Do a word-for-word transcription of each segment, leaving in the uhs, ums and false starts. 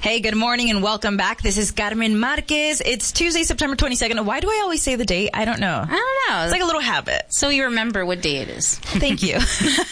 Hey, good morning and welcome back. This is Carmen Marquez. It's Tuesday, September twenty-second. Why do I always say the date? I don't know. I don't know. It's like a little habit. So you remember what day it is. Thank you.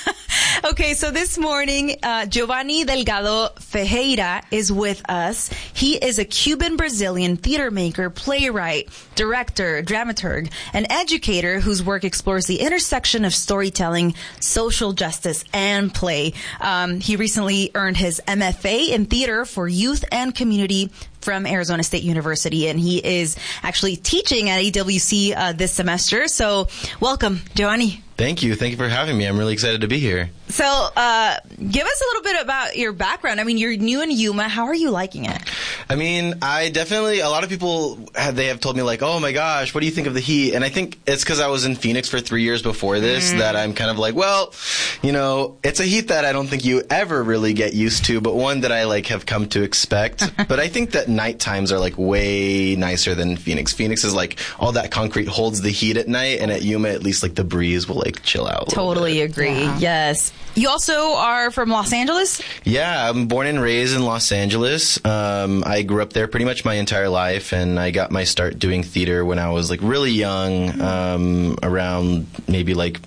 Okay, so this morning, uh, Giovanni Delgado Ferreira is with us. He is a Cuban-Brazilian theater maker, playwright, director, dramaturg, and educator whose work explores the intersection of storytelling, social justice, and play. Um, he recently earned his M F A in theater for youth and community from Arizona State University, and he is actually teaching at A W C uh, this semester. So welcome, Giovanni. Thank you. Thank you for having me. I'm really excited to be here. So uh, give us a little bit about your background. I mean, you're new in Yuma. How are you liking it? I mean, I definitely, a lot of people, have, they have told me like, oh my gosh, what do you think of the heat? And I think it's because I was in Phoenix for three years before this mm. that I'm kind of like, well, you know, it's a heat that I don't think you ever really get used to, but one that I like have come to expect. But I think that night times are like way nicer than Phoenix. Phoenix is like all that concrete holds the heat at night, and at Yuma at least like the breeze will like chill out. Totally agree. Yeah. Yes. You also are from Los Angeles? Yeah, I'm born and raised in Los Angeles. Um, I grew up there pretty much my entire life, and I got my start doing theater when I was like really young, um, around maybe like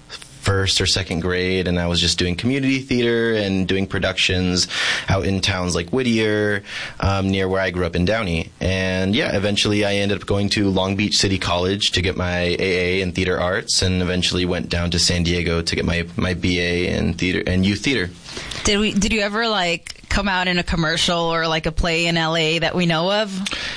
first or second grade, and I was just doing community theater and doing productions out in towns like Whittier, um, near where I grew up in Downey. And yeah, eventually I ended up going to Long Beach City College to get my A A in theater arts, and eventually went down to San Diego to get my, my B A in theater and youth theater. Did we? Did you ever like come out in a commercial or like a play in L A that we know of?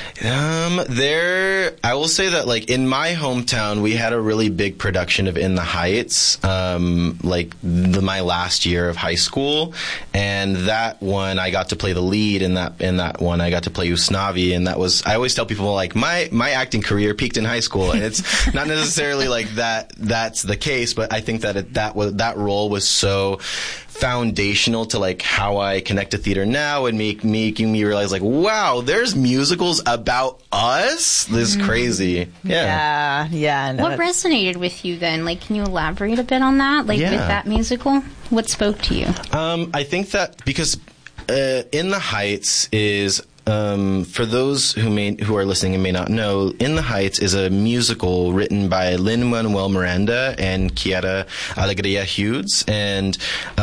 Um, there, I will say that like in my hometown, we had a really big production of In the Heights, um, like the, my last year of high school, and that one I got to play the lead in that in that one I got to play Usnavi, and that was I always tell people like my my acting career peaked in high school, and it's not necessarily like that that's the case, but I think that it, that was that role was so foundational to like how I connect to theater now, and make making me realize like, wow, there's musicals about us. This is crazy. Yeah, Yeah. yeah. No, what resonated with you then? Like, can you elaborate a bit on that? Like, yeah. with that musical, what spoke to you? Um, I think that because uh, In the Heights is. Um, for those who may who are listening and may not know, In the Heights is a musical written by Lin-Manuel Miranda and Kiara Alegria Hughes, and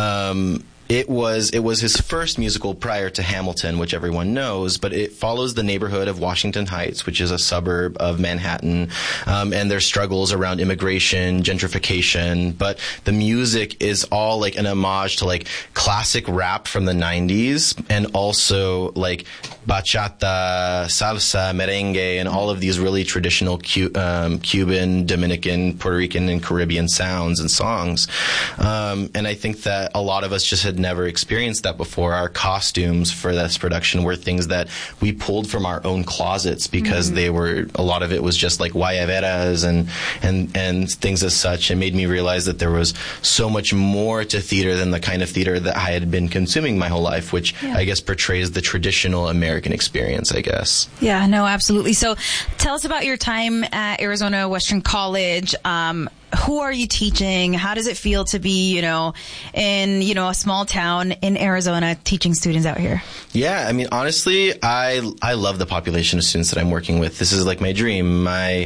um, It was it was his first musical prior to Hamilton, which everyone knows, but it follows the neighborhood of Washington Heights, which is a suburb of Manhattan, um, and their struggles around immigration, gentrification. But the music is all like an homage to like classic rap from the nineties, and also like bachata, salsa, merengue, and all of these really traditional Cu- um, Cuban, Dominican, Puerto Rican, and Caribbean sounds and songs. Um, and I think that a lot of us just had never experienced that before. Our costumes for this production were things that we pulled from our own closets because mm-hmm. they were, a lot of it was just like guayaberas and, and, and things as such. It made me realize that there was so much more to theater than the kind of theater that I had been consuming my whole life, which yeah. I guess portrays the traditional American experience, I guess. Yeah, no, absolutely. So tell us about your time at Arizona Western College. Um, who are you teaching? How does it feel to be, you know, in, you know, a small town in Arizona teaching students out here? Yeah, I mean, honestly, I I love the population of students that I'm working with. This is like my dream. My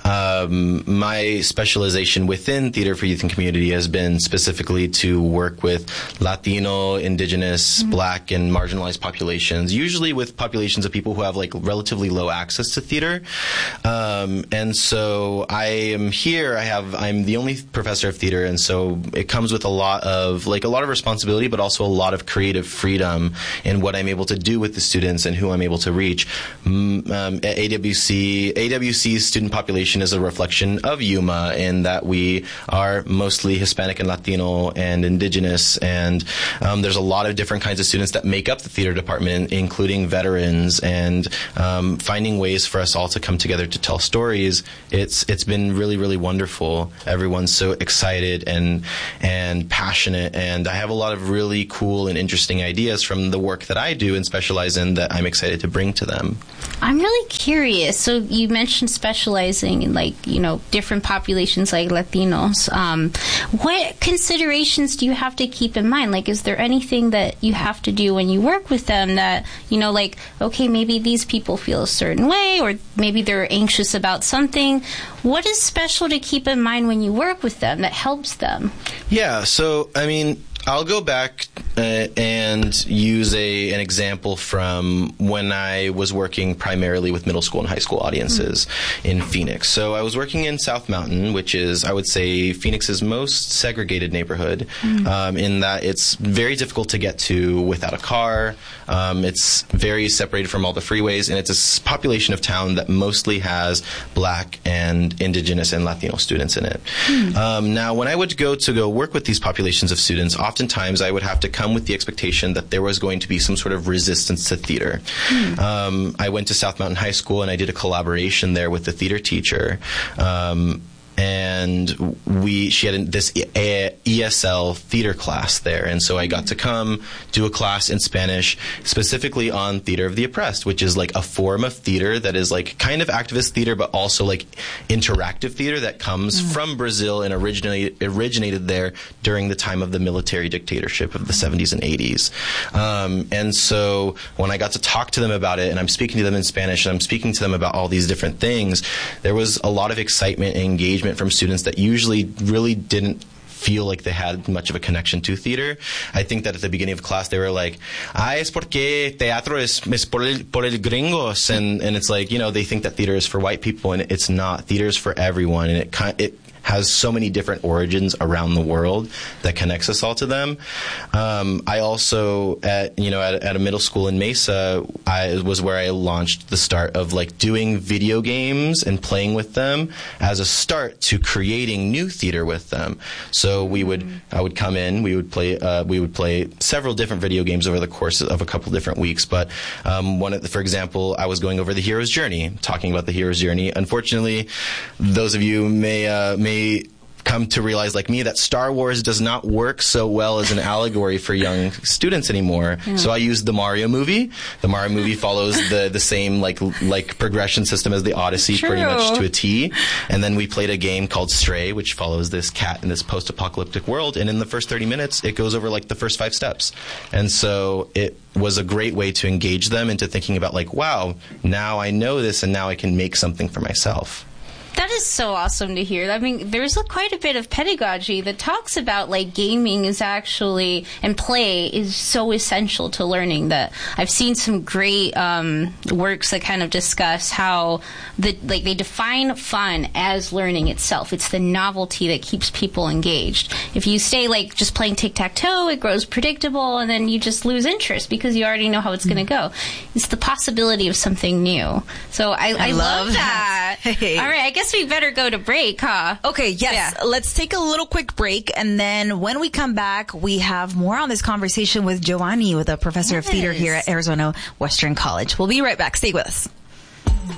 um, my specialization within Theater for Youth and Community has been specifically to work with Latino, Indigenous, mm-hmm. Black, and marginalized populations, usually with populations of people who have like relatively low access to theater. Um, and so I am here. I have I'm the only professor of theater, and so it comes with a lot of like a lot of responsibility, but also a lot of creative freedom in what I'm able to do with the students and who I'm able to reach. Um, at A W C, A W C's student population is a reflection of Yuma in that we are mostly Hispanic and Latino and Indigenous, and um, there's a lot of different kinds of students that make up the theater department, including veterans, and um, finding ways for us all to come together to tell stories. It's it's been really, really wonderful. Everyone's so excited and and passionate, and I have a lot of really cool and interesting ideas from the work that I do and specialize in that I'm excited to bring to them. I'm really curious. So you mentioned specializing in, like, you know, different populations like Latinos. Um, what considerations do you have to keep in mind? Like, is there anything that you have to do when you work with them that, you know, like, okay, maybe these people feel a certain way, or maybe they're anxious about something. What is special to keep in mind when you work with them that helps them? Yeah, so, I mean, I'll go back uh, and use a an example from when I was working primarily with middle school and high school audiences mm-hmm. in Phoenix. So I was working in South Mountain, which is, I would say, Phoenix's most segregated neighborhood, mm-hmm. um, in that it's very difficult to get to without a car. Um, it's very separated from all the freeways, and it's a s- population of town that mostly has Black and Indigenous and Latino students in it. Mm-hmm. Um, now, when I would go to go work with these populations of students, oftentimes I would have to come with the expectation that there was going to be some sort of resistance to theater. Mm. Um, I went to South Mountain High School and I did a collaboration there with the theater teacher. Um, and we she had this E S L theater class there, and so I got to come do a class in Spanish specifically on theater of the oppressed, which is like a form of theater that is like kind of activist theater, but also like interactive theater that comes mm. from Brazil and originally originated there during the time of the military dictatorship of the seventies and eighties. Um, and so when I got to talk to them about it, and I'm speaking to them in Spanish, and I'm speaking to them about all these different things, there was a lot of excitement and engagement from students that usually really didn't feel like they had much of a connection to theater. I think that at the beginning of class they were like, ah, es porque teatro es, es por, el, por el gringos, and, and it's like, you know, they think that theater is for white people, and it's not. Theater is for everyone, and it it has so many different origins around the world that connects us all to them. Um, I also, at you know, at, at a middle school in Mesa, I was where I launched the start of like doing video games and playing with them as a start to creating new theater with them. So we would, I would come in, we would play, uh, we would play several different video games over the course of a couple different weeks. But um, one, of the, for example, I was going over the hero's journey, talking about the hero's journey. Unfortunately, those of you may uh, may come to realize, like me, that Star Wars does not work so well as an allegory for young students anymore. Yeah. So I used the Mario movie. The Mario movie follows the, the same like like progression system as the Odyssey, True. pretty much to a T. And then we played a game called Stray, which follows this cat in this post-apocalyptic world. And in the first thirty minutes, it goes over like the first five steps. And so it was a great way to engage them into thinking about like, wow, now I know this, and now I can make something for myself. That is so awesome to hear. I mean, there's a, quite a bit of pedagogy that talks about, like, gaming is actually, and play is so essential to learning, that I've seen some great um, works that kind of discuss how, the like, they define fun as learning itself. It's the novelty that keeps people engaged. If you stay, like, just playing tic-tac-toe, it grows predictable, and then you just lose interest because you already know how it's mm-hmm. going to go. It's the possibility of something new. So I, I, I love, love that. Hey. All right, I guess we better go to break, huh? Okay, yes. Yeah. Let's take a little quick break, and then when we come back, we have more on this conversation with Giovanni, with a professor yes. of theater here at Arizona Western College. We'll be right back. Stay with us.